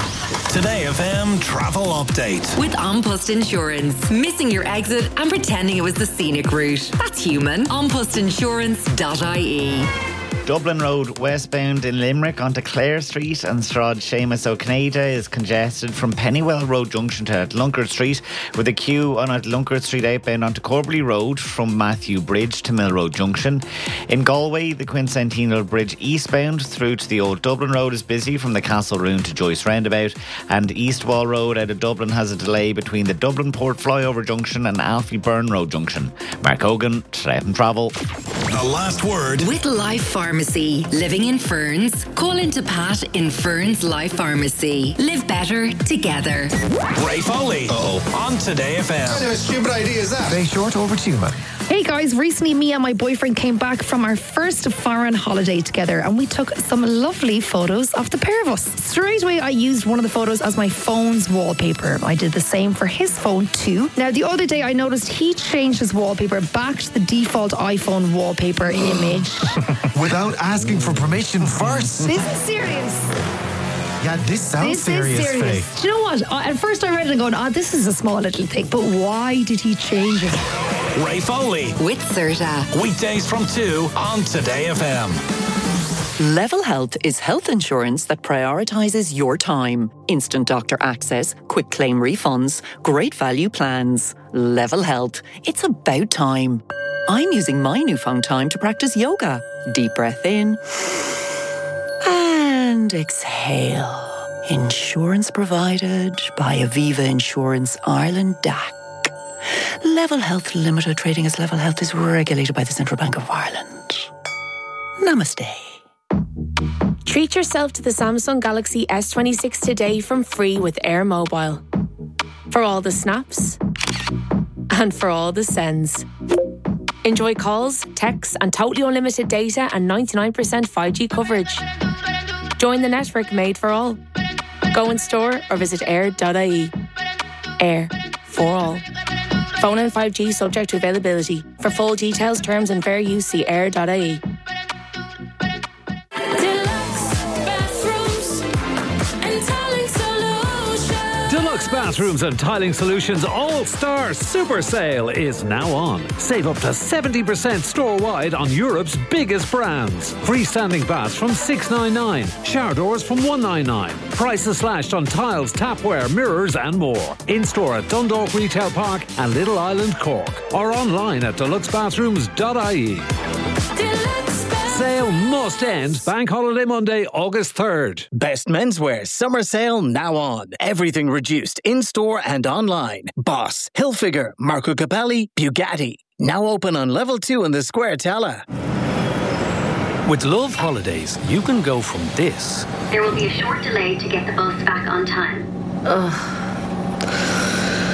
Today F M travel update. With An Post Insurance. Missing your exit and pretending it was the scenic route. That's human. an post insurance dot I E. Dublin Road westbound in Limerick onto Clare Street and Strad Seamus O'Canada is congested from Pennywell Road junction to Lunkard Street, with a queue on at Lunkard Street outbound onto Corbally Road from Matthew Bridge to Mill Road junction. In Galway, the Quincentennial Bridge eastbound through to the Old Dublin Road is busy from the Castle Room to Joyce Roundabout, and East Wall Road out of Dublin has a delay between the Dublin Port Flyover junction and Alfie Byrne Road junction. Mark Hogan, Travel Travel. The last word with Life Pharmacy. Living in Ferns? Call into Pat in Ferns Life Pharmacy. Live better together. Ray Foley. Uh-oh. On Today F M. What kind of a stupid idea is that? Very short, over to you, man. Hey guys, recently me and my boyfriend came back from our first foreign holiday together and we took some lovely photos of the pair of us. Straight away I used one of the photos as my phone's wallpaper. I did the same for his phone too. Now the other day I noticed he changed his wallpaper back to the default iPhone wallpaper image. Without asking for permission first. This is serious. Yeah, this sounds this serious, is serious. Faye. Do you know what? Uh, at first I read it and going, oh, this is a small little thing. But why did he change it? Ray Foley. With Serta. Weekdays from two on Today F M. Level Health is health insurance that prioritises your time. Instant doctor access, quick claim refunds, great value plans. Level Health. It's about time. I'm using my newfound time to practice yoga. Deep breath in and exhale. Insurance provided by Aviva Insurance Ireland D A C. Level Health Limited, trading as Level Health, is regulated by the Central Bank of Ireland. Namaste. Treat yourself to the Samsung Galaxy S twenty-six today from free with Air Mobile. For all the snaps and for all the sends. Enjoy calls, texts and totally unlimited data and ninety-nine percent five G coverage. Join the network made for all. Go in store or visit air dot I E. Air for all. Phone and five G subject to availability. For full details, terms and fair use, see air dot I E. Deluxe Bathrooms and Tiling Solutions All-Star Super Sale is now on. Save up to seventy percent store-wide on Europe's biggest brands. Freestanding baths from six ninety-nine, shower doors from one ninety-nine. Prices slashed on tiles, tapware, mirrors and more. In-store at Dundalk Retail Park and Little Island, Cork. Or online at deluxe bathrooms dot I E. Sale must end Bank Holiday Monday, August third. Best menswear summer sale now on. Everything reduced in-store and online. Boss, Hilfiger, Marco Capelli, Bugatti. Now open on level two in the Square Tala. With Love Holidays, you can go from this There will be a short delay to get the bus back on time.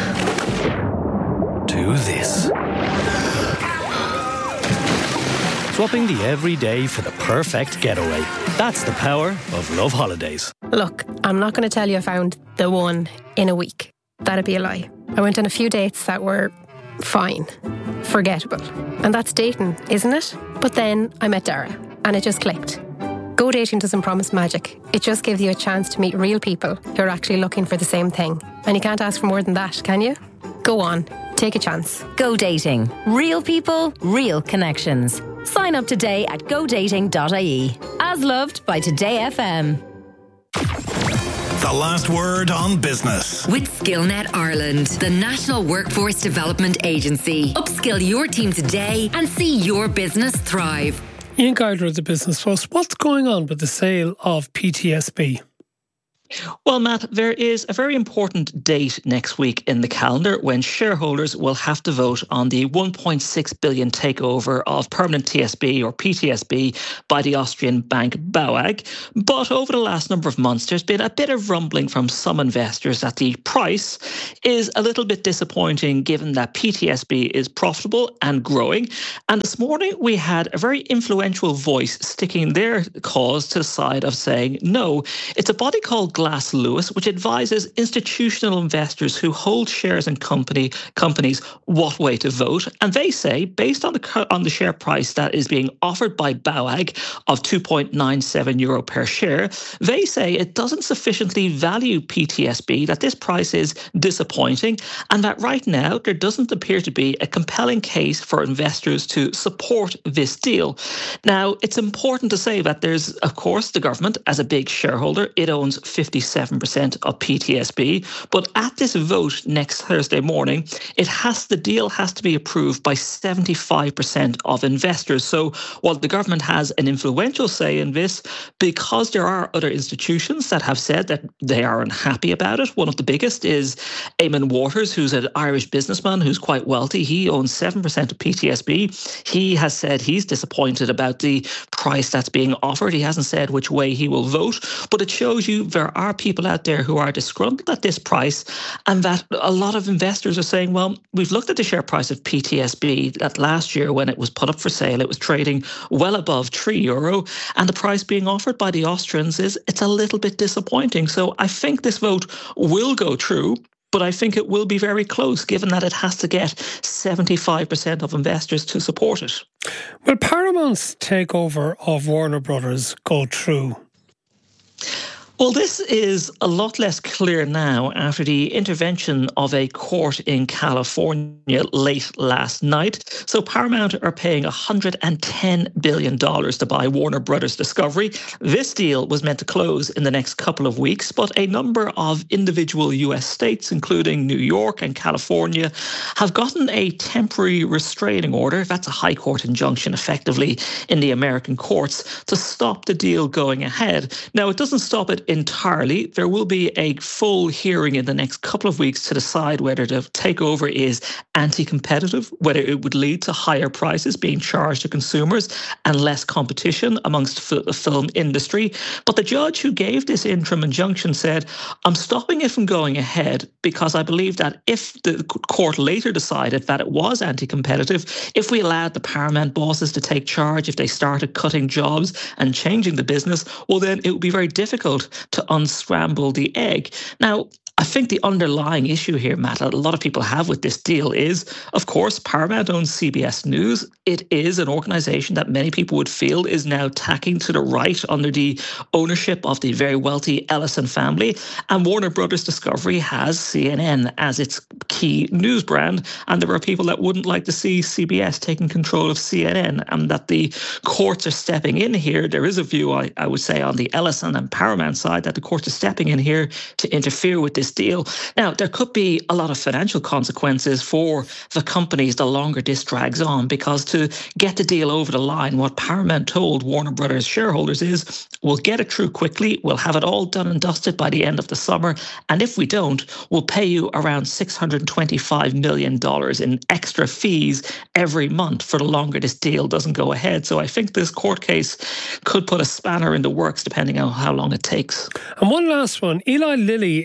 to this. Swapping the everyday for the perfect getaway. That's the power of Love Holidays. Look, I'm not going to tell you I found the one in a week. That'd be a lie. I went on a few dates that were fine, forgettable. And that's dating, isn't it? But then I met Dara and it just clicked. Go Dating doesn't promise magic. It just gives you a chance to meet real people who are actually looking for the same thing. And you can't ask for more than that, can you? Go on, take a chance. Go Dating. Real people, real connections. Sign up today at go dating dot I E. As loved by Today F M. The last word on business. With SkillNet Ireland, the National Workforce Development Agency. Upskill your team today and see your business thrive. Ian Geiger of the Business Post, what's going on with the sale of P T S B? Well, Matt, there is a very important date next week in the calendar when shareholders will have to vote on the one point six billion takeover of Permanent T S B or P T S B by the Austrian bank B A W A G. But over the last number of months, there's been a bit of rumbling from some investors that the price is a little bit disappointing given that P T S B is profitable and growing. And this morning, we had a very influential voice sticking their cause to the side of saying, no, it's a body called Glass Lewis, which advises institutional investors who hold shares in company companies what way to vote. And they say, based on the on the share price that is being offered by B A W A G of two point nine seven euro per share, they say it doesn't sufficiently value P T S B, that this price is disappointing, and that right now there doesn't appear to be a compelling case for investors to support this deal. Now, it's important to say that there's, of course, the government as a big shareholder. It owns fifty-seven percent of P T S B. But at this vote next Thursday morning, it has the deal has to be approved by seventy-five percent of investors. So while the government has an influential say in this, because there are other institutions that have said that they are unhappy about it, one of the biggest is Eamon Waters, who's an Irish businessman who's quite wealthy. He owns seven percent of P T S B. He has said he's disappointed about the price that's being offered. He hasn't said which way he will vote, but it shows you there are people out there who are disgruntled at this price, and that a lot of investors are saying, well, we've looked at the share price of P T S B that last year when it was put up for sale, it was trading well above three euro, and the price being offered by the Austrians is it's a little bit disappointing. So I think this vote will go through, but I think it will be very close given that it has to get seventy-five percent of investors to support it. Will Paramount's takeover of Warner Brothers go through? Well, this is a lot less clear now after the intervention of a court in California late last night. So Paramount are paying one hundred ten billion dollars to buy Warner Brothers Discovery. This deal was meant to close in the next couple of weeks, but a number of individual U S states, including New York and California, have gotten a temporary restraining order. That's a high court injunction effectively in the American courts to stop the deal going ahead. Now, it doesn't stop it entirely. There will be a full hearing in the next couple of weeks to decide whether the takeover is anti-competitive, whether it would lead to higher prices being charged to consumers and less competition amongst the film industry. But the judge who gave this interim injunction said, I'm stopping it from going ahead because I believe that if the court later decided that it was anti-competitive, if we allowed the Paramount bosses to take charge, if they started cutting jobs and changing the business, well, then it would be very difficult to unscramble the egg. Now, I think the underlying issue here, Matt, a lot of people have with this deal is, of course, Paramount owns C B S News. It is an organisation that many people would feel is now tacking to the right under the ownership of the very wealthy Ellison family. And Warner Brothers Discovery has C N N as its key news brand. And there are people that wouldn't like to see C B S taking control of C N N, and that the courts are stepping in here. There is a view, I, I would say, on the Ellison and Paramount side that the courts are stepping in here to interfere with this deal. Now, there could be a lot of financial consequences for the companies the longer this drags on, because to get the deal over the line, what Paramount told Warner Brothers shareholders is, we'll get it through quickly, we'll have it all done and dusted by the end of the summer, and if we don't, we'll pay you around six hundred twenty-five million dollars in extra fees every month for the longer this deal doesn't go ahead. So I think this court case could put a spanner in the works depending on how long it takes. And one last one. Eli Lilly is one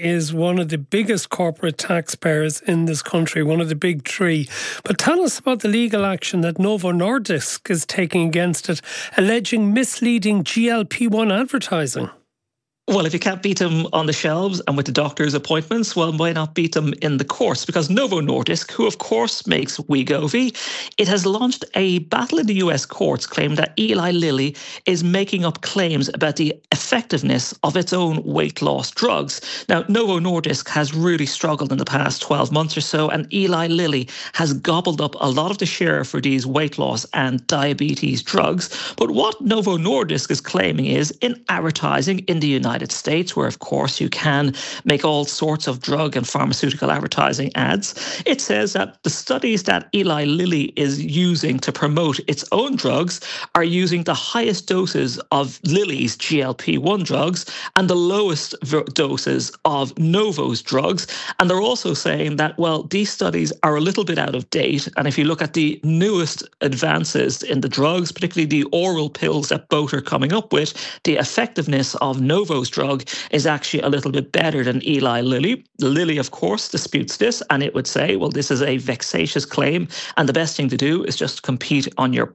one of the biggest corporate taxpayers in this country, one of the big three. But tell us about the legal action that Novo Nordisk is taking against it, alleging misleading G L P one advertising. Well, if you can't beat them on the shelves and with the doctor's appointments, well, why not beat them in the courts? Because Novo Nordisk, who of course makes Wegovy, it has launched a battle in the U S courts claiming that Eli Lilly is making up claims about the effectiveness of its own weight loss drugs. Now, Novo Nordisk has really struggled in the past twelve months or so, and Eli Lilly has gobbled up a lot of the share for these weight loss and diabetes drugs. But what Novo Nordisk is claiming is in advertising in the United States, where of course you can make all sorts of drug and pharmaceutical advertising ads, it says that the studies that Eli Lilly is using to promote its own drugs are using the highest doses of Lilly's G L P one drugs and the lowest v- doses of Novo's drugs. And they're also saying that, well, these studies are a little bit out of date. And if you look at the newest advances in the drugs, particularly the oral pills that both are coming up with, the effectiveness of Novo's drug is actually a little bit better than Eli Lilly. Lilly, of course, disputes this, and it would say, well, this is a vexatious claim, and the best thing to do is just compete on your